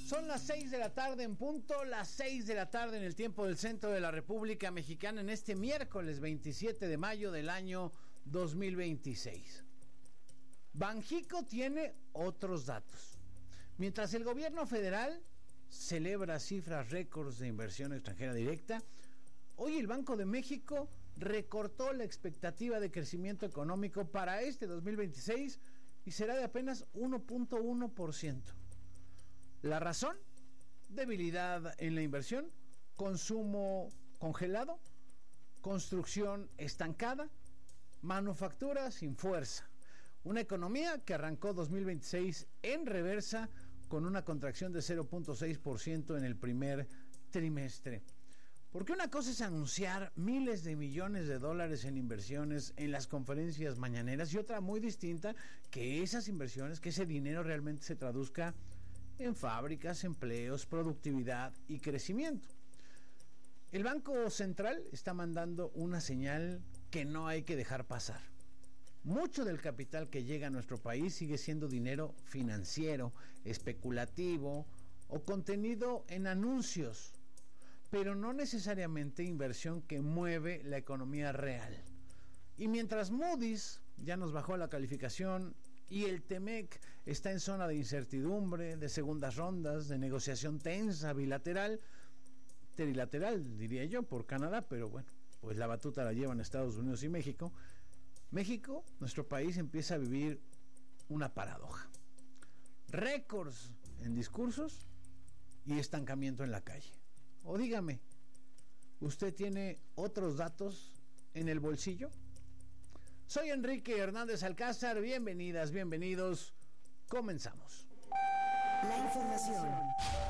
Son las 6 de la tarde en punto, las 6 de la tarde en el tiempo del centro de la República Mexicana en este miércoles 27 de mayo del año 2026. Banxico tiene otros datos. Mientras el gobierno federal celebra cifras récords de inversión extranjera directa, hoy el Banco de México recortó la expectativa de crecimiento económico para este 2026 y será de apenas 1.1%. La razón: debilidad en la inversión, consumo congelado, construcción estancada, manufactura sin fuerza. Una economía que arrancó 2026 en reversa con una contracción de 0.6% en el primer trimestre. Porque una cosa es anunciar miles de millones de dólares en inversiones en las conferencias mañaneras y otra muy distinta, que esas inversiones, que ese dinero realmente se traduzca en fábricas, empleos, productividad y crecimiento. El Banco Central está mandando una señal que no hay que dejar pasar. Mucho del capital que llega a nuestro país sigue siendo dinero financiero, especulativo o contenido en anuncios, pero no necesariamente inversión que mueve la economía real. Y mientras Moody's ya nos bajó la calificación y el TEMEC está en zona de incertidumbre, de segundas rondas, de negociación tensa, bilateral, trilateral diría yo, por Canadá, pero bueno, pues la batuta la llevan Estados Unidos y México. México, nuestro país, empieza a vivir una paradoja. Récords en discursos y estancamiento en la calle. O dígame, ¿usted tiene otros datos en el bolsillo? Soy Enrique Hernández Alcázar, bienvenidas, bienvenidos, comenzamos. La información